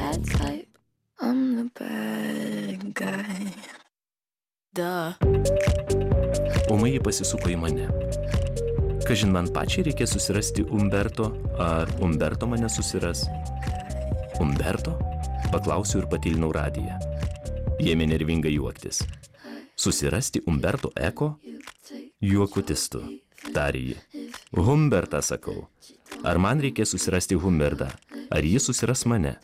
bad type. I'm the bad guy. Ūmai ji pasisuko į mane. Kažin man pačiai reikės susirasti Umberto, ar Umberto mane susiras? Umberto? Paklausiu ir patylinau radiją. Ėmė nervingai juoktis. Susirasti Umberto Eko? Juokutis tu, tarė ji. Humbertą sakau. Ar man reikės susirasti Humbertą? Ar jis susiras mane?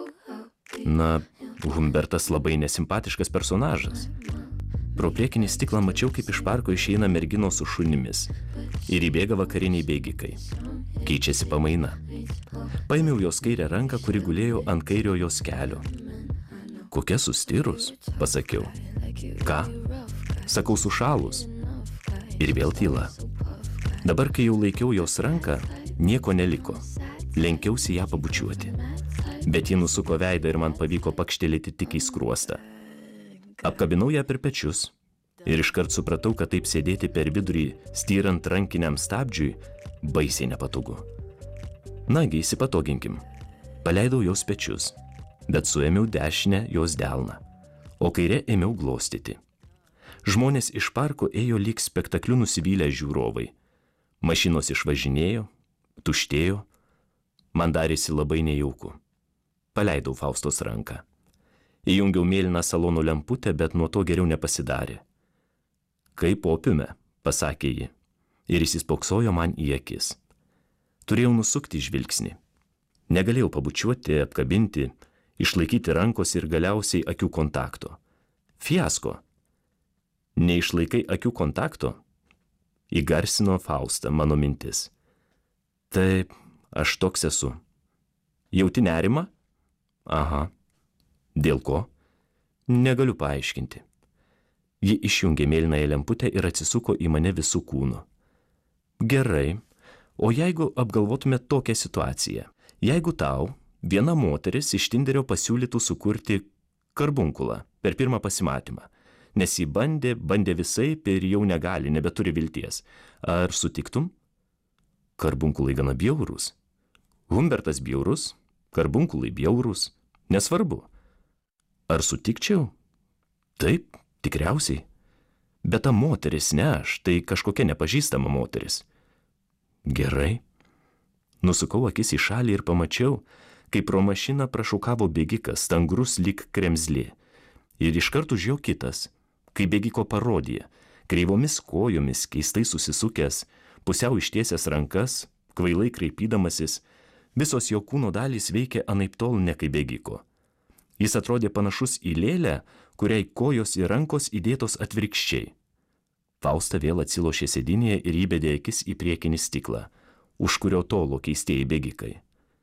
Na, Humbertas labai nesimpatiškas personažas. Pro priekinį stiklą mačiau, kaip iš parko išeina merginos su šunimis ir įbėga vakariniai bėgikai. Keičiasi pamaina. Paėmiau jos kairę ranką, kuri gulėjo ant kairio jos kelio. Kokia sustirus, pasakiau. Ką? Sakau, sušalus. Ir vėl tyla. Dabar, kai jau laikiau jos ranką, nieko neliko. Lenkiausi ją pabučiuoti. Bet ji nusuko veidą ir man pavyko pakštelėti tik į skruostą. Apkabinau ją per pečius ir iškart supratau, kad taip sėdėti per vidurį, styrant rankiniam stabdžiui, baisiai nepatogu. Nagi, įsipatoginkim. Paleidau jos pečius, bet suėmiau dešinę jos delną, o kairę ėmiau glostyti. Žmonės iš parko ėjo lyg spektakliu nusivylę žiūrovai. Mašinos išvažinėjo, tuštėjo, man darėsi labai nejauku. Paleidau Faustos ranką. Įjungiau mėlyną salono lemputę, bet nuo to geriau nepasidarė. Kaip opiume, pasakė ji, ir įsispoksojo man į akis. Turėjau nusukti žvilgsnį. Negalėjau pabučiuoti, apkabinti, išlaikyti rankos ir galiausiai akių kontakto. Fiasko. Neišlaikai akių kontakto? Įgarsino Fausta mano mintis. Taip, aš toks esu. Jauti nerimą? Aha. Dėl ko? Negaliu paaiškinti. Ji išjungė mėlynąją lemputę ir atsisuko į mane visų kūnu. Gerai, o jeigu apgalvotume tokią situaciją? Jeigu tau viena moteris iš Tinderio pasiūlytų sukurti karbunkulą per pirmą pasimatymą, nes jį bandė visaip ir jau negali, nebeturi vilties. Ar sutiktum? Karbunkulai gana bjaurūs. Humbertas bjaurus, karbunkulai bjaurūs, nesvarbu. Ar sutikčiau? Taip, tikriausiai. Bet ta moteris ne aš, tai kažkokia nepažįstama moteris. Gerai. Nusukau akis į šalį ir pamačiau, kaip pro mašiną prašaukavo bėgikas, stangrus lyg kremzlė. Ir iškart už jo kitas, kai bėgiko parodija, kreivomis kojomis, keistai susisukęs, pusiau ištiesęs rankas, kvailai kreipydamasis, visos jo kūno dalys veikė anaiptol ne kaip bėgiko. Jis atrodė panašus į lėlę, kuriai kojos ir rankos įdėtos atvirkščiai. Fausta vėl atsilošė sėdynėje ir įbedė akis į priekinį stiklą, už kurio tolo keistieji bėgikai.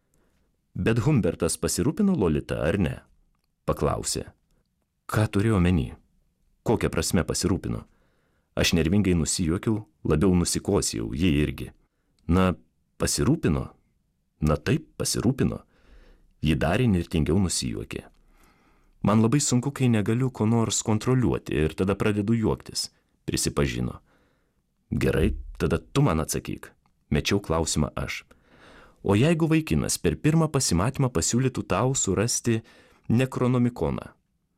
Bet Humbertas pasirūpino Lolita, ar ne? Paklausė. Ką turėjo omeny? Kokia prasme pasirūpino? Aš nervingai nusijuokiau, labiau nusikosijau, ji irgi. Na, pasirūpino? Na taip, pasirūpino. Ji dar įnirtingiau nusijuokė. Man labai sunku, kai negaliu ko nors kontroliuoti ir tada pradedu juoktis, prisipažino. Gerai, tada tu man atsakyk. Mečiau klausimą aš. O jeigu vaikinas per pirmą pasimatymą pasiūlytų tau surasti nekronomikoną?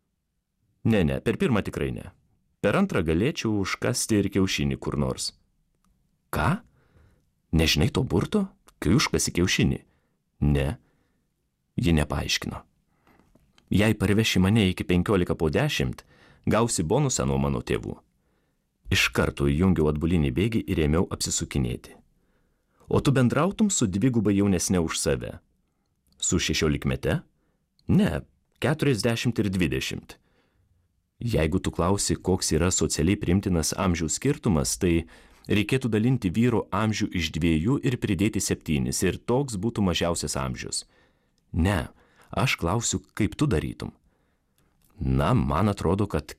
Ne, per pirmą tikrai ne. Per antrą galėčiau užkasti ir kiaušinį kur nors. Ką? Nežinai to burto, kai užkasi kiaušinį? Ne. Ji nepaaiškino. Jei parveši mane iki 15:10, gausi bonusą nuo mano tėvų. Iš karto įjungiau atbulinį bėgį ir ėmiau apsisukinėti. O tu bendrautum su dvigubai jaunesne už save? Su 16-mete? Ne, 40 ir 20. Jeigu tu klausi, koks yra socialiai priimtinas amžiaus skirtumas, tai reikėtų dalinti vyro amžių iš 2 ir pridėti 7 ir toks būtų mažiausias amžius. Ne, aš klausiu, kaip tu darytum. Na, man atrodo, kad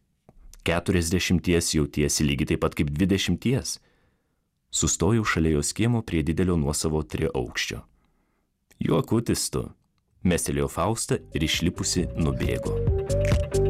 40 jautiesi lygiai taip pat kaip 20. Sustojau šalia jos kiemo prie didelio nuosavo triaukščio. Juokutis tu, mestelėjo Fausta ir išlipusi nubėgo.